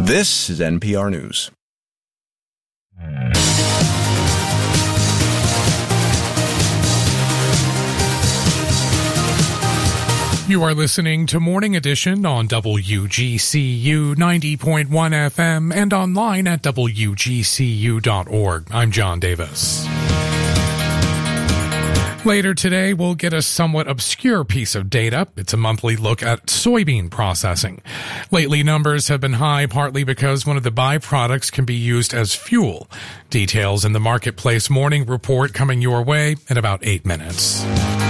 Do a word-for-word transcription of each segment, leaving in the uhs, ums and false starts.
This is N P R News. You are listening to Morning Edition on W G C U ninety point one F M and online at W G C U dot org. I'm John Davis. Later today, we'll get a somewhat obscure piece of data. It's a monthly look at soybean processing. Lately, numbers have been high partly because one of the byproducts can be used as fuel. Details in the Marketplace Morning Report coming your way in about eight minutes.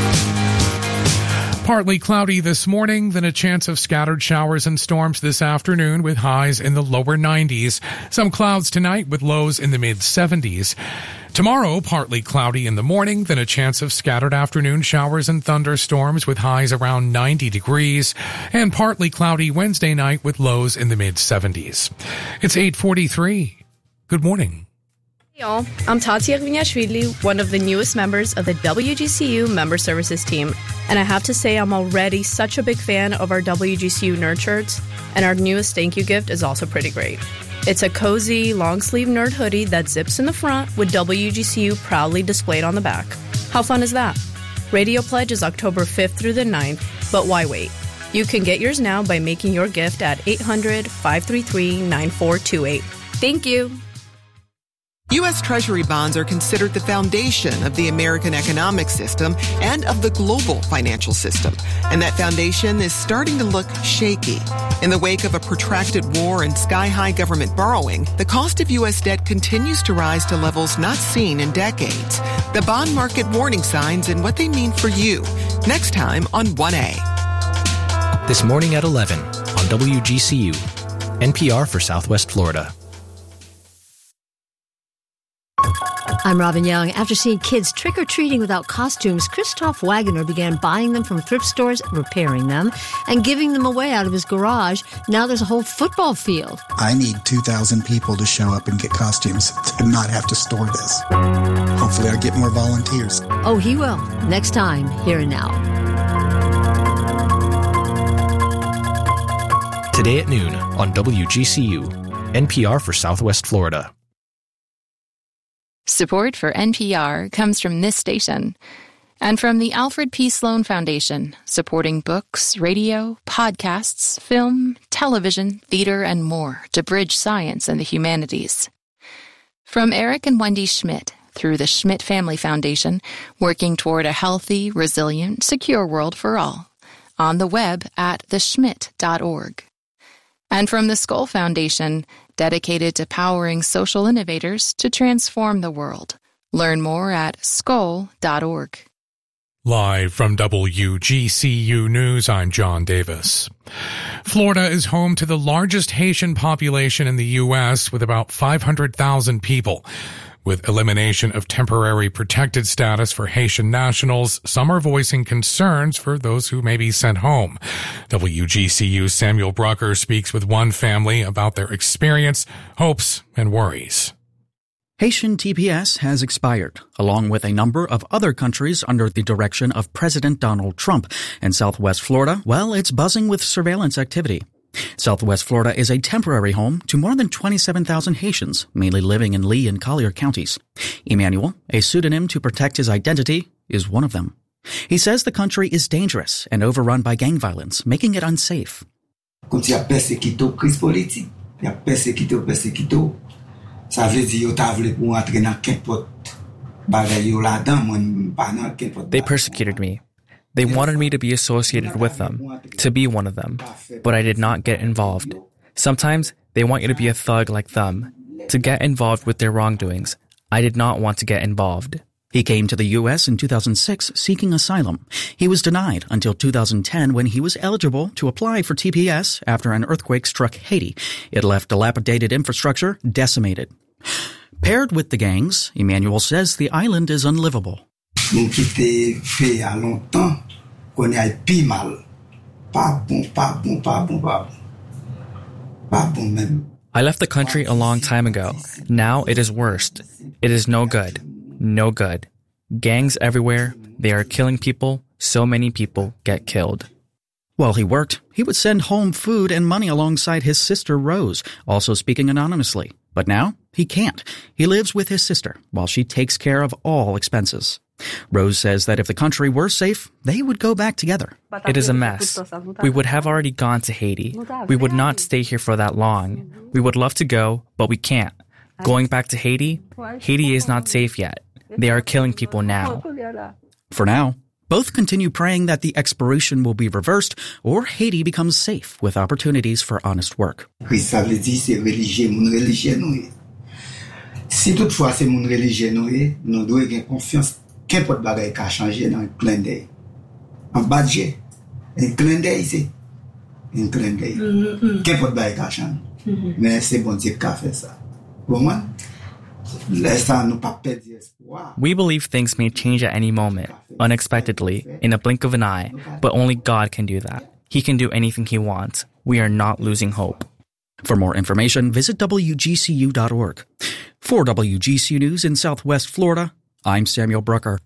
Partly cloudy this morning, then a chance of scattered showers and storms this afternoon with highs in the lower nineties. Some clouds tonight with lows in the mid-seventies. Tomorrow, partly cloudy in the morning, then a chance of scattered afternoon showers and thunderstorms with highs around ninety degrees. And partly cloudy Wednesday night with lows in the mid-seventies. It's eight forty-three. Good morning. Hey y'all, I'm Tati Arviniashvili, one of the newest members of the W G C U Member Services team. And I have to say I'm already such a big fan of our W G C U nerd shirts, and our newest thank you gift is also pretty great. It's a cozy, long-sleeve nerd hoodie that zips in the front with W G C U proudly displayed on the back. How fun is that? Radio Pledge is October fifth through the ninth, but why wait? You can get yours now by making your gift at eight hundred, five three three, nine four two eight. Thank you. U S. Treasury bonds are considered the foundation of the American economic system and of the global financial system. And that foundation is starting to look shaky. In the wake of a protracted war and sky-high government borrowing, the cost of U S debt continues to rise to levels not seen in decades. The bond market warning signs and what they mean for you. Next time on one A. This morning at eleven on W G C U, N P R for Southwest Florida. I'm Robin Young. After seeing kids trick-or-treating without costumes, Christoph Wagner began buying them from thrift stores, repairing them, and giving them away out of his garage. Now there's a whole football field. I need two thousand people to show up and get costumes to not have to store this. Hopefully I'll get more volunteers. Oh, he will. Next time, Here and Now. Today at noon on W G C U, N P R for Southwest Florida. Support for N P R comes from this station and from the Alfred P. Sloan Foundation, supporting books, radio, podcasts, film, television, theater, and more to bridge science and the humanities. From Eric and Wendy Schmidt through the Schmidt Family Foundation, working toward a healthy, resilient, secure world for all. On the web at the schmidt dot org. And from the Skoll Foundation, dedicated to powering social innovators to transform the world. Learn more at skoll dot org. Live from W G C U News, I'm John Davis. Florida is home to the largest Haitian population in the U S with about five hundred thousand people. With elimination of temporary protected status for Haitian nationals, some are voicing concerns for those who may be sent home. W G C U's Samuel Brucker speaks with one family about their experience, hopes, and worries. Haitian T P S has expired, along with a number of other countries under the direction of President Donald Trump. And Southwest Florida, well, it's buzzing with surveillance activity. Southwest Florida is a temporary home to more than twenty-seven thousand Haitians, mainly living in Lee and Collier counties. Emmanuel, a pseudonym to protect his identity, is one of them. He says the country is dangerous and overrun by gang violence, making it unsafe. They persecuted me. They wanted me to be associated with them, to be one of them, but I did not get involved. Sometimes they want you to be a thug like them, to get involved with their wrongdoings. I did not want to get involved. He came to the U S in two thousand six seeking asylum. He was denied until two thousand ten when he was eligible to apply for T P S after an earthquake struck Haiti. It left dilapidated infrastructure decimated. Paired with the gangs, Emmanuel says the island is unlivable. I left the country a long time ago. Now it is worse. It is no good. No good. Gangs everywhere. They are killing people. So many people get killed. While he worked, he would send home food and money alongside his sister Rose, also speaking anonymously. But now, he can't. He lives with his sister while she takes care of all expenses. Rose says that if the country were safe, they would go back together. It is a mess. We would have already gone to Haiti. We would not stay here for that long. We would love to go, but we can't. Going back to Haiti? Haiti is not safe yet. They are killing people now. For now, both continue praying that the expiration will be reversed or Haiti becomes safe with opportunities for honest work. Si toutefois c'est mon religieux nous, nous devons avoir confiance qu'importe bagaille qu'a changé dans un clin d'œil. En budget, un clin d'œil c'est un clin d'œil. Qu'importe bagaille qu'a changé. Mais c'est bon Dieu qui a fait ça. Comment? We believe things may change at any moment, unexpectedly, in a blink of an eye, but only God can do that. He can do anything he wants. We are not losing hope. For more information, visit W G C U dot org. For W G C U News in Southwest Florida, I'm Samuel Brooker.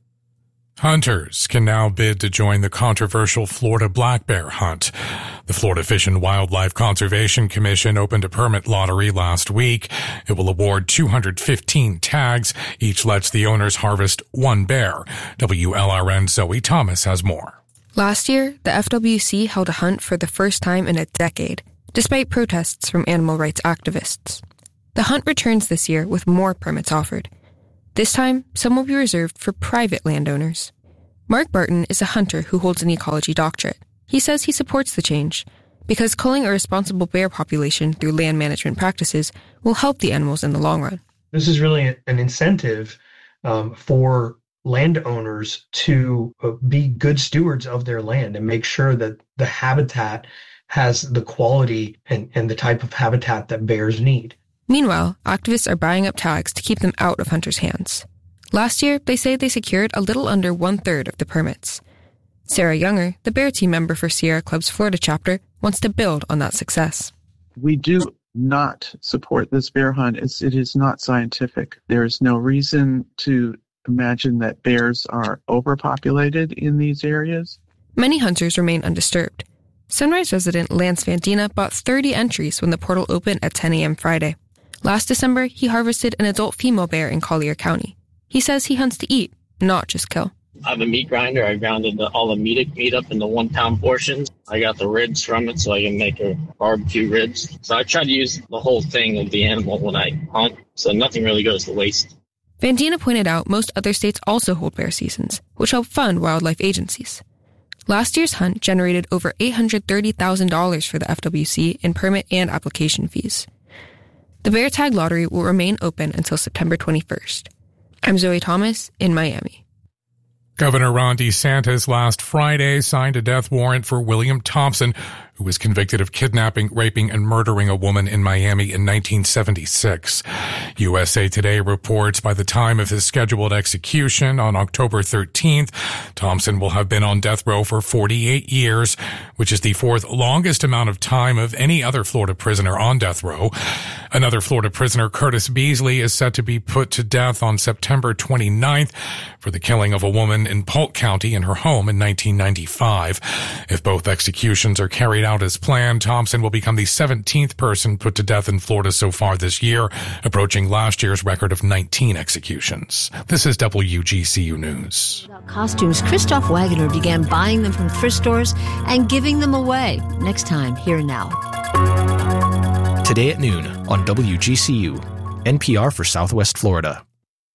Hunters can now bid to join the controversial Florida black bear hunt. The Florida Fish and Wildlife Conservation Commission opened a permit lottery last week. It will award two hundred fifteen tags. Each lets the owners harvest one bear. W L R N Zoe Thomas has more. Last year, the F W C held a hunt for the first time in a decade, despite protests from animal rights activists. The hunt returns this year with more permits offered. This time, some will be reserved for private landowners. Mark Barton is a hunter who holds an ecology doctorate. He says he supports the change because culling a responsible bear population through land management practices will help the animals in the long run. This is really an incentive um, for landowners to uh, be good stewards of their land and make sure that the habitat has the quality and, and the type of habitat that bears need. Meanwhile, activists are buying up tags to keep them out of hunters' hands. Last year, they say they secured a little under one-third of the permits. Sarah Younger, the Bear Team member for Sierra Club's Florida chapter, wants to build on that success. We do not support this bear hunt. It's, it is not scientific. There is no reason to imagine that bears are overpopulated in these areas. Many hunters remain undisturbed. Sunrise resident Lance Vandina bought thirty entries when the portal opened at ten a.m. Friday. Last December, he harvested an adult female bear in Collier County. He says he hunts to eat, not just kill. I have a meat grinder. I grounded the, all the meat, meat up into one-pound portions. I got the ribs from it so I can make a barbecue ribs. So I try to use the whole thing of the animal when I hunt, so nothing really goes to waste. Vandina pointed out most other states also hold bear seasons, which help fund wildlife agencies. Last year's hunt generated over eight hundred thirty thousand dollars for the F W C in permit and application fees. The Bear Tag Lottery will remain open until September twenty-first. I'm Zoe Thomas in Miami. Governor Ron DeSantis last Friday signed a death warrant for William Thompson, who was convicted of kidnapping, raping, and murdering a woman in Miami in nineteen seventy-six. U S A Today reports by the time of his scheduled execution on October thirteenth, Thompson will have been on death row for forty-eight years, which is the fourth longest amount of time of any other Florida prisoner on death row. Another Florida prisoner, Curtis Beasley, is set to be put to death on September twenty-ninth for the killing of a woman in Polk County in her home in nineteen ninety-five. If both executions are carried out as planned, Thompson will become the seventeenth person put to death in Florida so far this year, approaching last year's record of nineteen executions. This is W G C U News. Without costumes, Christoph Wagner began buying them from thrift stores and giving them away. Next time, here and now. Today at noon on W G C U, N P R for Southwest Florida.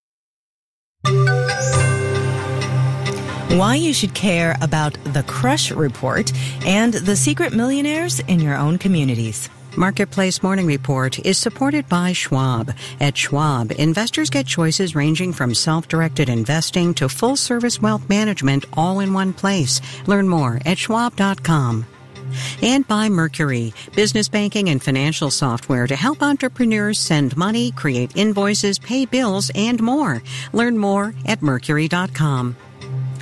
Why you should care about the Crush Report and the secret millionaires in your own communities. Marketplace Morning Report is supported by Schwab. At Schwab, investors get choices ranging from self-directed investing to full-service wealth management all in one place. Learn more at schwab dot com. And by Mercury, business banking and financial software to help entrepreneurs send money, create invoices, pay bills, and more. Learn more at mercury dot com.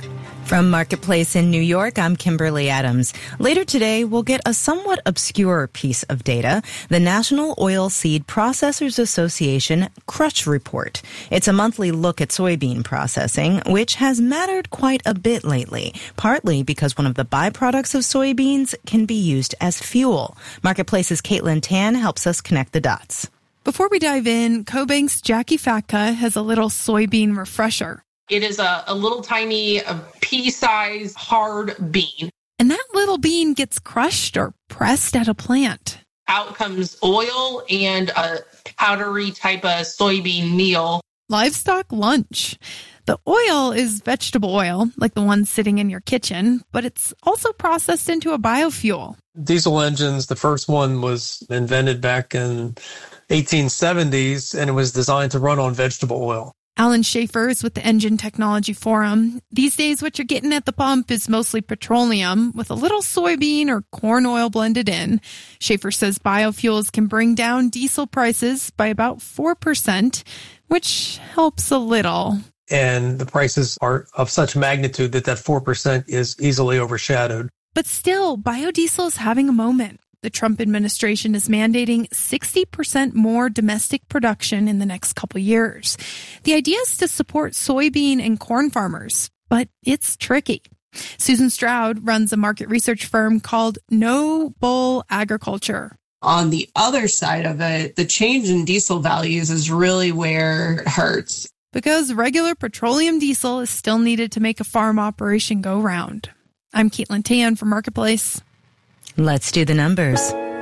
From Marketplace in New York, I'm Kimberly Adams. Later today, we'll get a somewhat obscure piece of data, the National Oilseed Processors Association Crush Report. It's a monthly look at soybean processing, which has mattered quite a bit lately, partly because one of the byproducts of soybeans can be used as fuel. Marketplace's Caitlin Tan helps us connect the dots. Before we dive in, CoBank's Jackie Fatka has a little soybean refresher. It is a, a little tiny, a pea-sized, hard bean. And that little bean gets crushed or pressed at a plant. Out comes oil and a powdery type of soybean meal. Livestock lunch. The oil is vegetable oil, like the one sitting in your kitchen, but it's also processed into a biofuel. Diesel engines, the first one was invented back in eighteen seventies, and it was designed to run on vegetable oil. Alan Schaefer is with the Engine Technology Forum. These days, what you're getting at the pump is mostly petroleum with a little soybean or corn oil blended in. Schaefer says biofuels can bring down diesel prices by about four percent, which helps a little. And the prices are of such magnitude that that four percent is easily overshadowed. But still, biodiesel is having a moment. The Trump administration is mandating sixty percent more domestic production in the next couple years. The idea is to support soybean and corn farmers, but it's tricky. Susan Stroud runs a market research firm called No Bull Agriculture. On the other side of it, the change in diesel values is really where it hurts. Because regular petroleum diesel is still needed to make a farm operation go round. I'm Caitlin Tan for Marketplace. Let's do the numbers.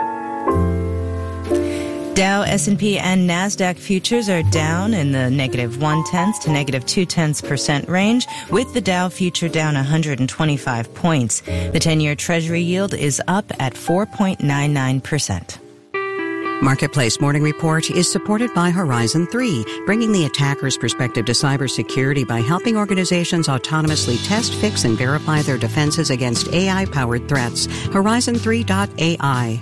Dow, S and P, and NASDAQ futures are down in the negative one-tenths to negative two-tenths percent range, with the Dow future down one hundred twenty-five points. The ten-year Treasury yield is up at four point nine nine percent. Marketplace Morning Report is supported by Horizon three, bringing the attacker's perspective to cybersecurity by helping organizations autonomously test, fix, and verify their defenses against A I-powered threats. Horizon three dot A I.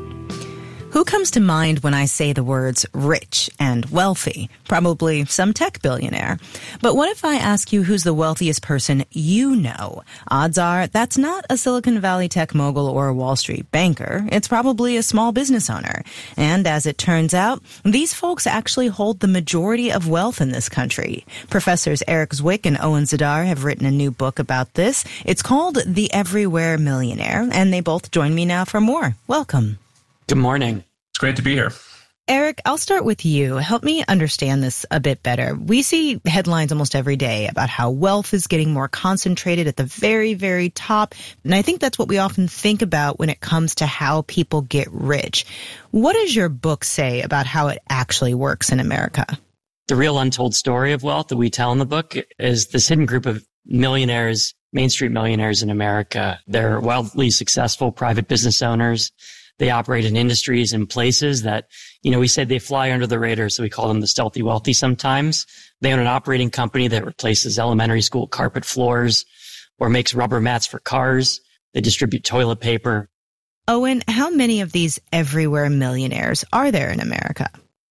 Who comes to mind when I say the words rich and wealthy? Probably some tech billionaire. But what if I ask you who's the wealthiest person you know? Odds are that's not a Silicon Valley tech mogul or a Wall Street banker. It's probably a small business owner. And as it turns out, these folks actually hold the majority of wealth in this country. Professors Eric Zwick and Owen Zidar have written a new book about this. It's called The Everywhere Millionaire, and they both join me now for more. Welcome. Good morning. It's great to be here. Eric, I'll start with you. Help me understand this a bit better. We see headlines almost every day about how wealth is getting more concentrated at the very, very top. And I think that's what we often think about when it comes to how people get rich. What does your book say about how it actually works in America? The real untold story of wealth that we tell in the book is this hidden group of millionaires, Main Street millionaires in America. They're wildly successful private business owners. They operate in industries and places that, you know, we say they fly under the radar, so we call them the stealthy wealthy sometimes. They own an operating company that replaces elementary school carpet floors or makes rubber mats for cars. They distribute toilet paper. Owen, how many of these everywhere millionaires are there in America?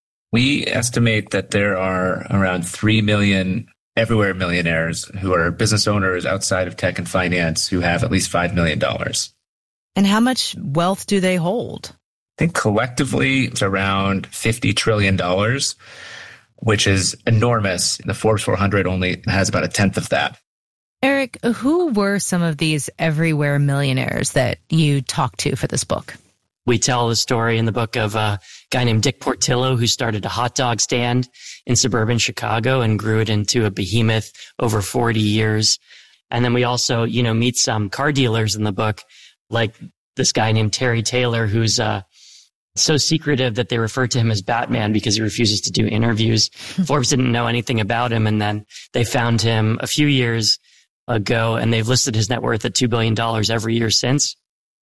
We estimate that there are around three million everywhere millionaires who are business owners outside of tech and finance who have at least five million dollars. And how much wealth do they hold? I think collectively it's around fifty trillion dollars, which is enormous. The Forbes four hundred only has about a tenth of that. Eric, who were some of these everywhere millionaires that you talked to for this book? We tell the story in the book of a guy named Dick Portillo who started a hot dog stand in suburban Chicago and grew it into a behemoth over forty years. And then we also, you know, meet some car dealers in the book, like this guy named Terry Taylor, who's uh, so secretive that they refer to him as Batman because he refuses to do interviews. Forbes didn't know anything about him, and then they found him a few years ago, and they've listed his net worth at two billion dollars every year since.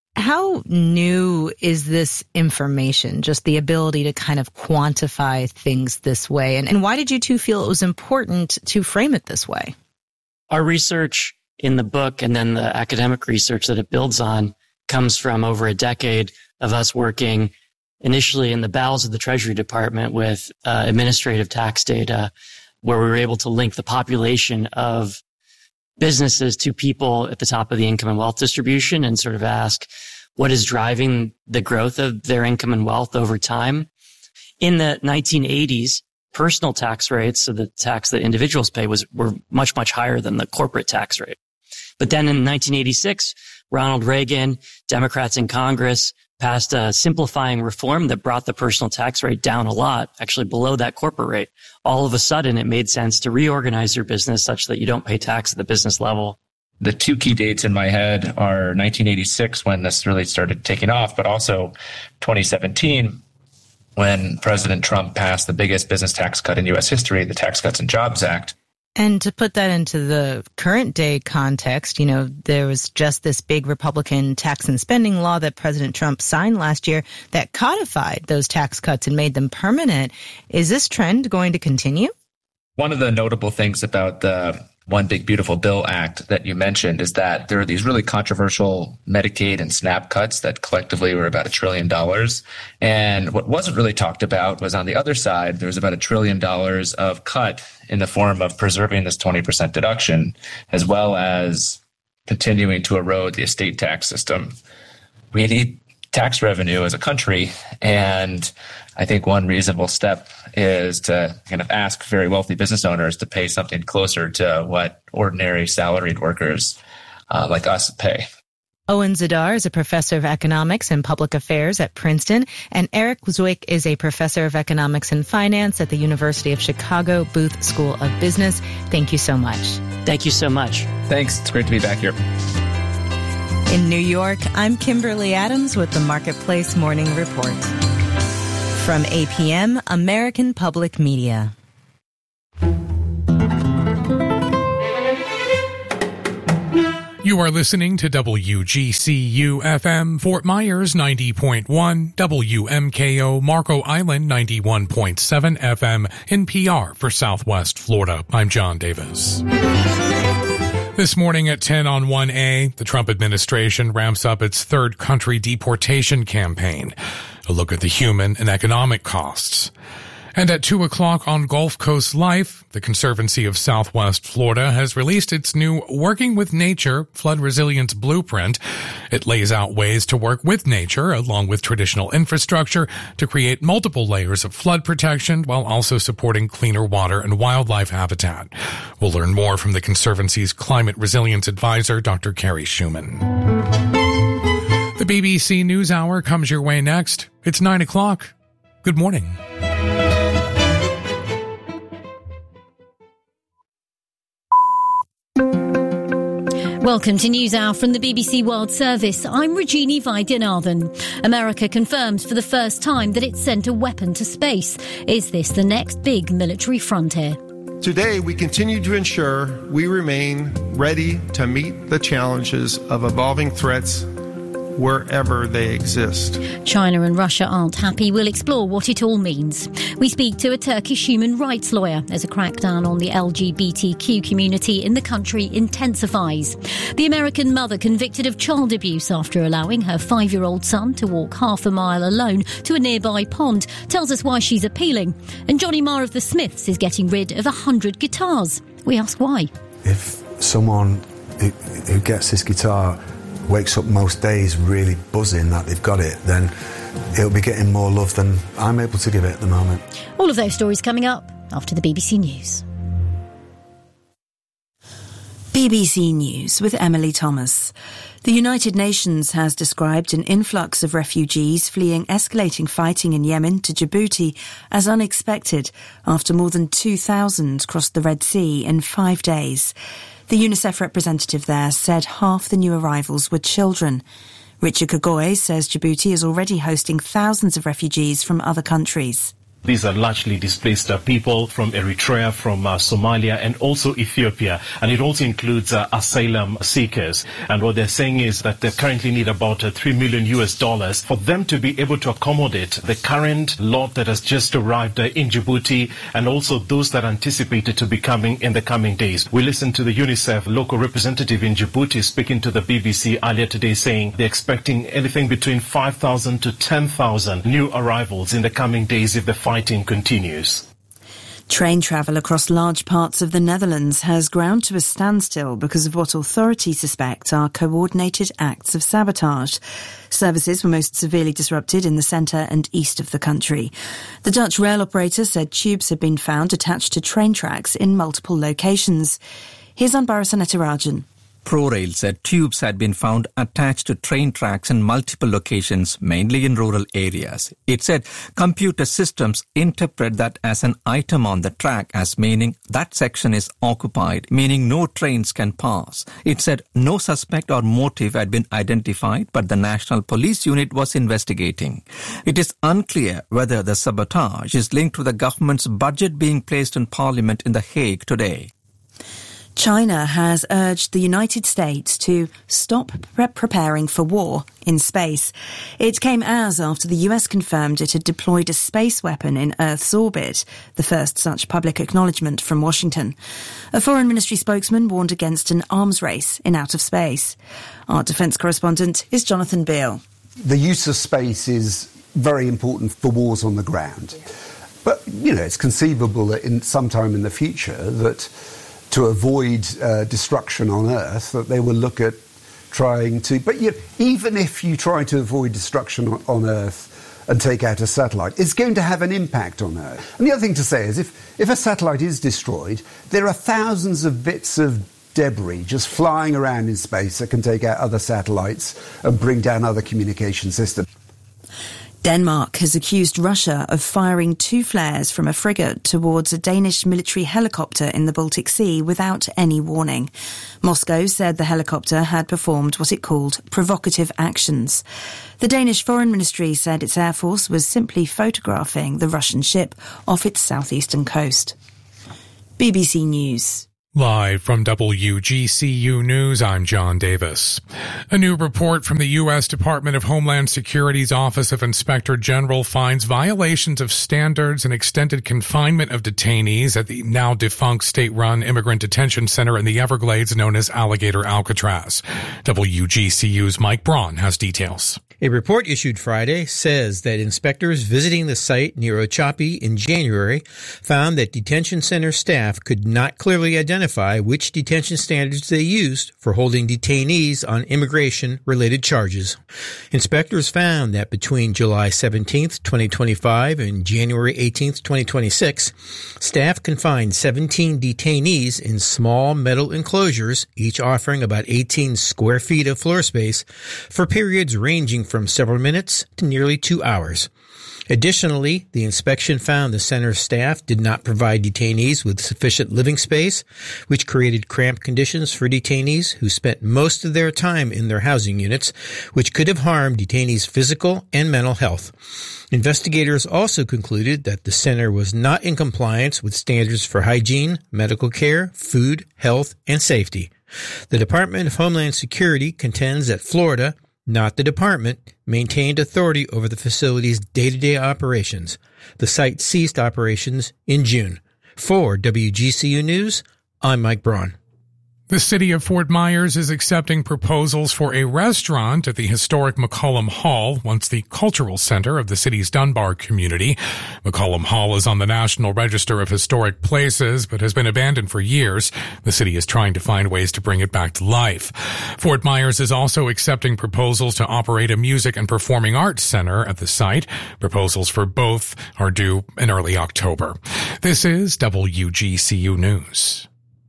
How new is this information, just the ability to kind of quantify things this way? And, and why did you two feel it was important to frame it this way? Our research in the book and then the academic research that it builds on comes from over a decade of us working initially in the bowels of the Treasury Department with uh, administrative tax data, where we were able to link the population of businesses to people at the top of the income and wealth distribution and sort of ask what is driving the growth of their income and wealth over time. In the nineteen eighties, personal tax rates, so the tax that individuals pay, was were much, much higher than the corporate tax rate. But then in nineteen eighty-six, Ronald Reagan, Democrats in Congress, passed a simplifying reform that brought the personal tax rate down a lot, actually below that corporate rate. All of a sudden, it made sense to reorganize your business such that you don't pay tax at the business level. The two key dates in my head are nineteen eighty-six, when this really started taking off, but also twenty seventeen, when President Trump passed the biggest business tax cut in U S history, the Tax Cuts and Jobs Act. And to put that into the current day context, you know, there was just this big Republican tax and spending law that President Trump signed last year that codified those tax cuts and made them permanent. Is this trend going to continue? One of the notable things about the One Big Beautiful Bill Act that you mentioned is that there are these really controversial Medicaid and SNAP cuts that collectively were about a trillion dollars. And what wasn't really talked about was on the other side, there was about a trillion dollars of cut in the form of preserving this twenty percent deduction, as well as continuing to erode the estate tax system. We need tax revenue as a country, and I think one reasonable step is to kind of ask very wealthy business owners to pay something closer to what ordinary salaried workers uh, like us pay. Owen Zidar is a professor of economics and public affairs at Princeton, and Eric Zwick is a professor of economics and finance at the University of Chicago Booth School of Business. Thank you so much. Thank you so much. Thanks. It's great to be back here. In New York, I'm Kimberly Adams with the Marketplace Morning Report. From A P M, American Public Media. You are listening to W G C U F M Fort Myers ninety point one, W M K O Marco Island ninety-one point seven F M, N P R for Southwest Florida. I'm John Davis. This morning at ten on one A, the Trump administration ramps up its third country deportation campaign. A look at the human and economic costs. And at two o'clock on Gulf Coast Life, the Conservancy of Southwest Florida has released its new Working with Nature Flood Resilience Blueprint. It lays out ways to work with nature along with traditional infrastructure to create multiple layers of flood protection while also supporting cleaner water and wildlife habitat. We'll learn more from the Conservancy's Climate Resilience Advisor, Doctor Carrie Schumann. The B B C NewsHour comes your way next. It's nine o'clock. Good morning. Welcome to NewsHour from the B B C World Service. I'm Regini Vaidyanathan. America confirms for the first time that it sent a weapon to space. Is this the next big military frontier? Today, we continue to ensure we remain ready to meet the challenges of evolving threats wherever they exist. China and Russia aren't happy. We'll explore what it all means. We speak to a Turkish human rights lawyer as a crackdown on the L G B T Q community in the country intensifies. The American mother convicted of child abuse after allowing her five-year-old son to walk half a mile alone to a nearby pond tells us why she's appealing. And Johnny Marr of the Smiths is getting rid of a hundred guitars. We ask why. If someone who, who gets this guitar wakes up most days really buzzing that they've got it, then it'll be getting more love than I'm able to give it at the moment. All of those stories coming up after the B B C News. B B C News with Emily Thomas. The United Nations has described an influx of refugees fleeing escalating fighting in Yemen to Djibouti as unexpected after more than two thousand crossed the Red Sea in five days. The UNICEF representative there said half the new arrivals were children. Richard Kagoy says Djibouti is already hosting thousands of refugees from other countries. These are largely displaced uh, people from Eritrea, from uh, Somalia, and also Ethiopia. And it also includes uh, asylum seekers. And what they're saying is that they currently need about uh, three million U S dollars for them to be able to accommodate the current lot that has just arrived uh, in Djibouti, and also those that are anticipated to be coming in the coming days. We listened to the UNICEF local representative in Djibouti speaking to the B B C earlier today, saying they're expecting anything between five thousand to ten thousand new arrivals in the coming days if the fighting continues. Train travel across large parts of the Netherlands has ground to a standstill because of what authorities suspect are coordinated acts of sabotage. Services were most severely disrupted in the centre and east of the country. The Dutch rail operator said tubes had been found attached to train tracks in multiple locations. Here's Anbara Sanetirajan. ProRail said tubes had been found attached to train tracks in multiple locations, mainly in rural areas. It said computer systems interpret that as an item on the track as meaning that section is occupied, meaning no trains can pass. It said no suspect or motive had been identified, but the National Police Unit was investigating. It is unclear whether the sabotage is linked to the government's budget being placed in Parliament in The Hague today. China has urged the United States to stop pre- preparing for war in space. It came as after the U S confirmed it had deployed a space weapon in Earth's orbit, the first such public acknowledgement from Washington. A Foreign Ministry spokesman warned against an arms race in outer space. Our defence correspondent is Jonathan Beale. The use of space is very important for wars on the ground. But, you know, it's conceivable that in sometime in the future that to avoid uh, destruction on Earth, that they will look at trying to... But you know, even if you try to avoid destruction on, on Earth and take out a satellite, it's going to have an impact on Earth. And the other thing to say is if, if a satellite is destroyed, there are thousands of bits of debris just flying around in space that can take out other satellites and bring down other communication systems. Denmark has accused Russia of firing two flares from a frigate towards a Danish military helicopter in the Baltic Sea without any warning. Moscow said the helicopter had performed what it called provocative actions. The Danish Foreign Ministry said its air force was simply photographing the Russian ship off its southeastern coast. B B C News. Live from W G C U News, I'm John Davis. A new report from the U S Department of Homeland Security's Office of Inspector General finds violations of standards and extended confinement of detainees at the now defunct state-run immigrant detention center in the Everglades known as Alligator Alcatraz. W G C U's Mike Braun has details. A report issued Friday says that inspectors visiting the site near Ochapee in January found that detention center staff could not clearly identify which detention standards they used for holding detainees on immigration-related charges. Inspectors found that between July seventeenth, twenty twenty-five and January eighteenth, twenty twenty-six, staff confined seventeen detainees in small metal enclosures, each offering about eighteen square feet of floor space, for periods ranging from several minutes to nearly two hours. Additionally, the inspection found the center's staff did not provide detainees with sufficient living space, which created cramped conditions for detainees who spent most of their time in their housing units, which could have harmed detainees' physical and mental health. Investigators also concluded that the center was not in compliance with standards for hygiene, medical care, food, health, and safety. The Department of Homeland Security contends that Florida, not the department, maintained authority over the facility's day-to-day operations. The site ceased operations in June. For W G C U News, I'm Mike Braun. The city of Fort Myers is accepting proposals for a restaurant at the historic McCollum Hall, once the cultural center of the city's Dunbar community. McCollum Hall is on the National Register of Historic Places, but has been abandoned for years. The city is trying to find ways to bring it back to life. Fort Myers is also accepting proposals to operate a music and performing arts center at the site. Proposals for both are due in early October. This is W G C U News.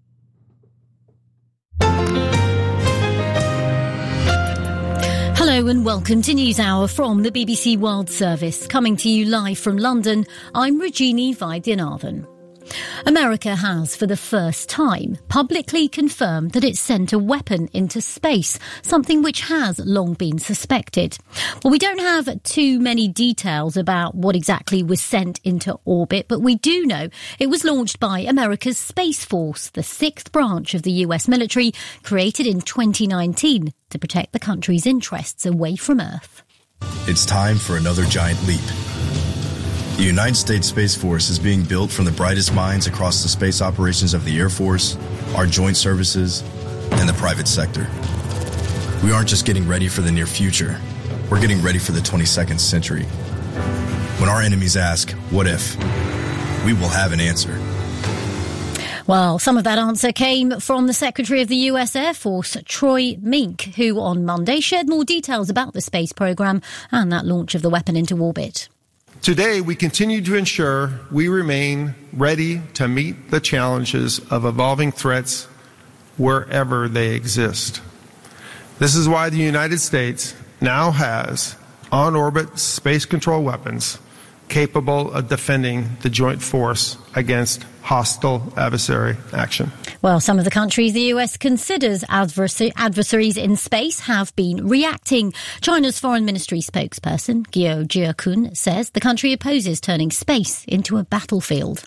Hello and welcome to NewsHour from the B B C World Service. Coming to you live from London, I'm Rajini Vaidyanathan. America has, for the first time, publicly confirmed that it sent a weapon into space, something which has long been suspected. Well, we don't have too many details about what exactly was sent into orbit, but we do know it was launched by America's Space Force, the sixth branch of the U S military, created in twenty nineteen to protect the country's interests away from Earth. It's time for another giant leap. The United States Space Force is being built from the brightest minds across the space operations of the Air Force, our joint services, and the private sector. We aren't just getting ready for the near future, we're getting ready for the twenty-second century. When our enemies ask, what if? We will have an answer. Well, some of that answer came from the Secretary of the U S Air Force, Troy Mink, who on Monday shared more details about the space program and that launch of the weapon into orbit. Today, we continue to ensure we remain ready to meet the challenges of evolving threats wherever they exist. This is why the United States now has on-orbit space control weapons capable of defending the joint force against hostile adversary action. Well, some of the countries the U S considers adversary, adversaries in space have been reacting. China's Foreign Ministry spokesperson, Guo Jiakun, says the country opposes turning space into a battlefield.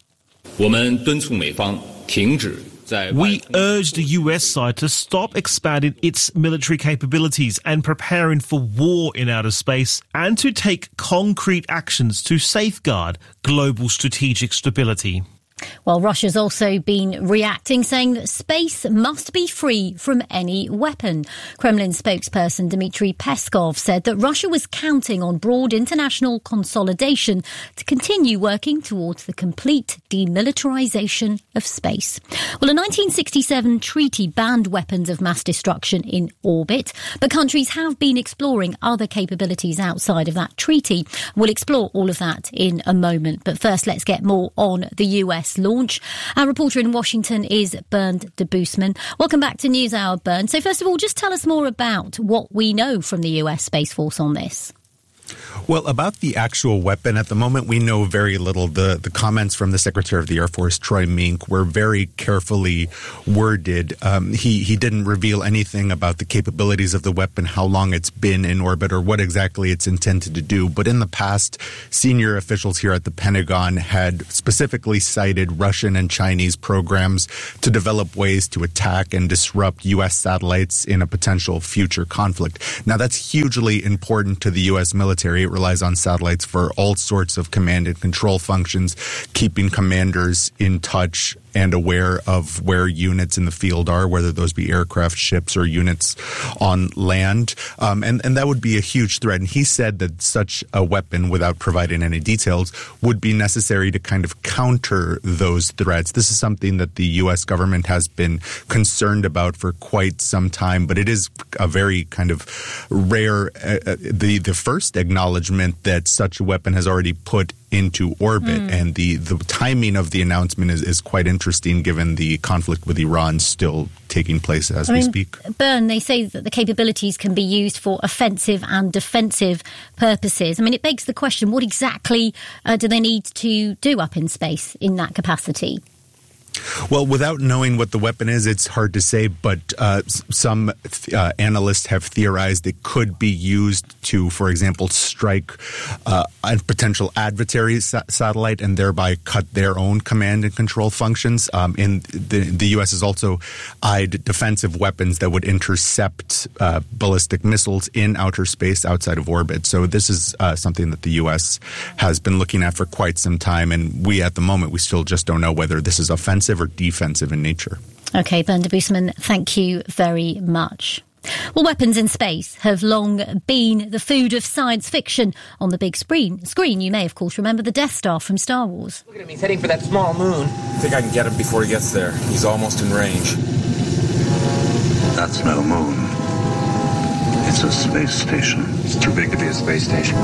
We urge the U S side to stop expanding its military capabilities and preparing for war in outer space and to take concrete actions to safeguard global strategic stability. Well, Russia's also been reacting, saying that space must be free from any weapon. Kremlin spokesperson Dmitry Peskov said that Russia was counting on broad international consolidation to continue working towards the complete demilitarization of space. Well, a nineteen sixty-seven treaty banned weapons of mass destruction in orbit, but countries have been exploring other capabilities outside of that treaty. We'll explore all of that in a moment. But first, let's get more on the U S launch. Our reporter in Washington is Bernd Debusman. Welcome back to NewsHour, Bernd. So first of all, just tell us more about what we know from the U S Space Force on this. Well, about the actual weapon, at the moment we know very little. The the comments from the Secretary of the Air Force, Troy Mink, were very carefully worded. Um, he, he didn't reveal anything about the capabilities of the weapon, how long it's been in orbit, or what exactly it's intended to do. But in the past, senior officials here at the Pentagon had specifically cited Russian and Chinese programs to develop ways to attack and disrupt U S satellites in a potential future conflict. Now, that's hugely important to the U S military. It relies on satellites for all sorts of command and control functions, keeping commanders in touch and aware of where units in the field are, whether those be aircraft, ships, or units on land. Um, and, and that would be a huge threat. And he said that such a weapon, without providing any details, would be necessary to kind of counter those threats. This is something that the U S government has been concerned about for quite some time, but it is a very kind of rare, uh, the, the first acknowledgement that such a weapon has already put into orbit. Mm. And the, the timing of the announcement is, is quite interesting given the conflict with Iran still taking place as I we mean, speak. Bern, they say that the capabilities can be used for offensive and defensive purposes. I mean, it begs the question, what exactly uh, do they need to do up in space in that capacity? Well, without knowing what the weapon is, it's hard to say, but uh, some uh, analysts have theorized it could be used to, for example, strike uh, a potential adversary sa- satellite and thereby cut their own command and control functions. Um, and the, the U S has also eyed defensive weapons that would intercept uh, ballistic missiles in outer space outside of orbit. So this is uh, something that the U S has been looking at for quite some time, and we, at the moment, we still just don't know whether this is offensive or defensive in nature. Okay, Bernd Debusman, thank you very much. Well, weapons in space have long been the food of science fiction. On the big screen, screen, you may, of course, remember the Death Star from Star Wars. Look at him, he's heading for that small moon. I think I can get him before he gets there. He's almost in range. That's no moon. It's a space station. It's too big to be a space station.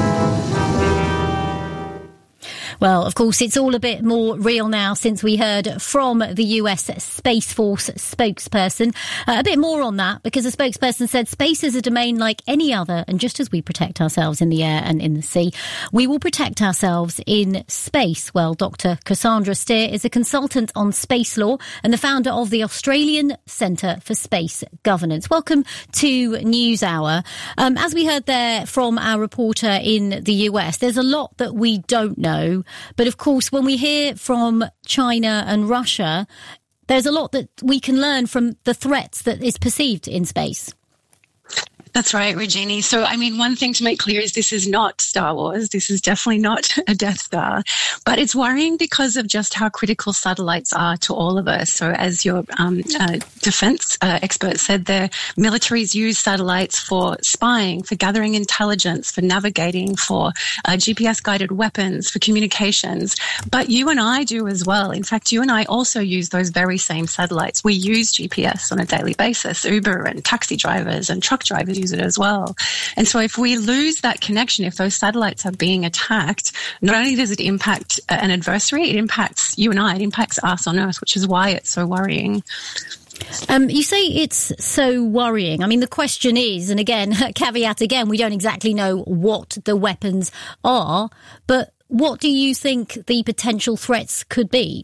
Well, of course, it's all a bit more real now since we heard from the U S Space Force spokesperson. Uh, a bit more on that, because the spokesperson said space is a domain like any other, and just as we protect ourselves in the air and in the sea, we will protect ourselves in space. Well, Doctor Cassandra Steer is a consultant on space law and the founder of the Australian Centre for Space Governance. Welcome to NewsHour. Um, as we heard there from our reporter in the U S, there's a lot that we don't know. But of course, when we hear from China and Russia, there's a lot that we can learn from the threats that is perceived in space. That's right, Regini. So, I mean, one thing to make clear is this is not Star Wars. This is definitely not a Death Star. But it's worrying because of just how critical satellites are to all of us. So, as your um, uh, defense uh, expert said there, militaries use satellites for spying, for gathering intelligence, for navigating, for uh, G P S-guided weapons, for communications. But you and I do as well. In fact, you and I also use those very same satellites. We use G P S on a daily basis. Uber and taxi drivers and truck drivers use it as well. And so if we lose that connection, if those satellites are being attacked, not only does it impact an adversary, it impacts you and I, it impacts us on Earth, which is why it's so worrying. Um, you say it's so worrying. I mean, the question is, and again, caveat again, we don't exactly know what the weapons are, but what do you think the potential threats could be?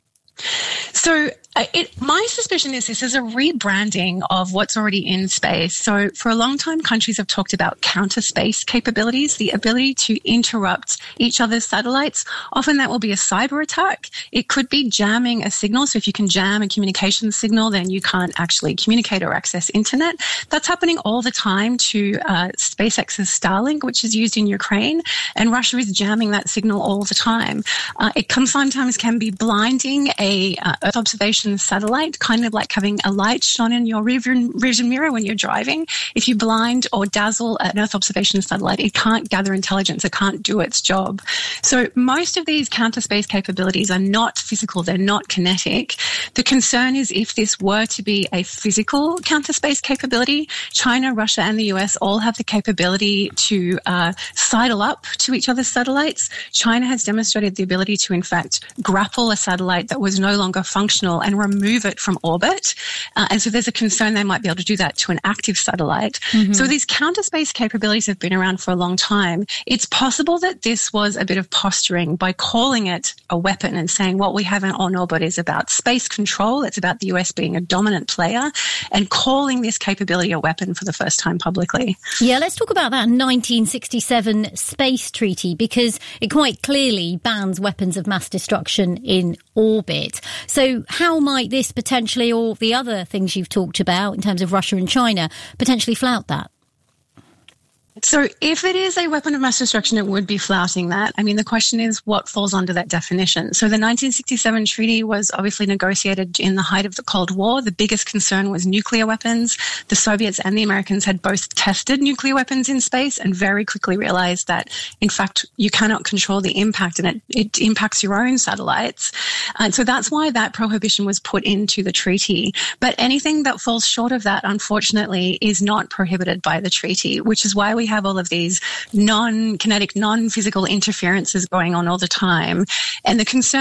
So uh, it, my suspicion is this is a rebranding of what's already in space. So for a long time, countries have talked about counter space capabilities, the ability to interrupt each other's satellites. Often that will be a cyber attack. It could be jamming a signal. So if you can jam a communication signal, then you can't actually communicate or access internet. That's happening all the time to uh, SpaceX's Starlink, which is used in Ukraine. And Russia is jamming that signal all the time. Uh, it can sometimes can be blinding a uh, Earth observation satellite, kind of like having a light shone in your rear vision mirror when you're driving. If you blind or dazzle an Earth observation satellite, it can't gather intelligence. It can't do its job. So most of these counter space capabilities are not physical. They're not kinetic. The concern is if this were to be a physical counter space capability, China, Russia, and the U S all have the capability to uh, sidle up to each other's satellites. China has demonstrated the ability to, in fact, grapple a satellite that was no longer functional and remove it from orbit. Uh, and so there's a concern they might be able to do that to an active satellite. Mm-hmm. So these counter space capabilities have been around for a long time. It's possible that this was a bit of posturing by calling it a weapon and saying what we have on orbit is about space control. It's about the U S being a dominant player, and calling this capability a weapon for the first time publicly. Yeah, let's talk about that nineteen sixty-seven space treaty, because it quite clearly bans weapons of mass destruction in orbit. So how might this potentially, or the other things you've talked about in terms of Russia and China, potentially flout that? So if it is a weapon of mass destruction, it would be flouting that. I mean, the question is what falls under that definition. So the nineteen sixty-seven treaty was obviously negotiated in the height of the Cold War. The biggest concern was nuclear weapons. The Soviets and the Americans had both tested nuclear weapons in space and very quickly realized that, in fact, you cannot control the impact, and it, it impacts your own satellites. And so that's why that prohibition was put into the treaty. But anything that falls short of that, unfortunately, is not prohibited by the treaty, which is why we have all of these non-kinetic, non-physical interferences going on all the time. And the concern